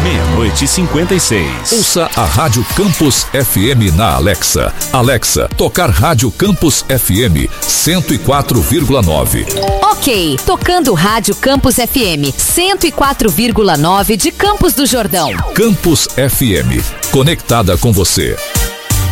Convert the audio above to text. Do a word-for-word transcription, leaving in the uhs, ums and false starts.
Meia-noite e cinquenta e seis. Ouça a Rádio Campus F M na Alexa. Alexa, tocar Rádio Campus F M cento e quatro vírgula nove. Ok, tocando Rádio Campus F M cento e quatro vírgula nove de Campos do Jordão. Campus F M, conectada com você.